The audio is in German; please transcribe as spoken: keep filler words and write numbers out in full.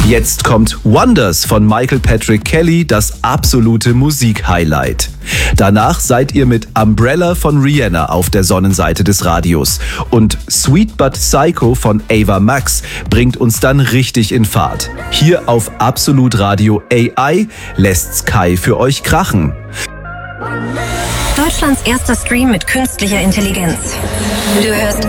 Jetzt kommt Wonders von Michael Patrick Kelly, das absolute Musik-Highlight. Danach seid ihr mit Umbrella von Rihanna auf der Sonnenseite des Radios. Und Sweet But Psycho von Ava Max bringt uns dann richtig in Fahrt. Hier auf Absolut Radio A I lässt Sky für euch krachen. Deutschlands erster Stream mit künstlicher Intelligenz. Du hörst